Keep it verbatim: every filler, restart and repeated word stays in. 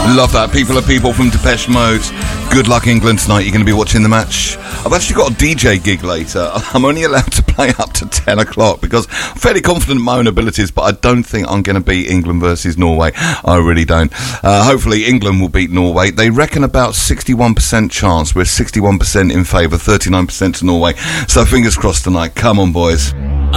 Love that. People are people from Depeche Mode. Good luck, England, tonight. You're going to be watching the match. I've actually got a D J gig later. I'm only allowed to play up to ten o'clock because I'm fairly confident in my own abilities, but I don't think I'm going to beat England versus Norway. I really don't. Uh, hopefully, England will beat Norway. They reckon about sixty-one percent chance. We're sixty-one percent in favour, thirty-nine percent to Norway. So fingers crossed tonight. Come on, boys.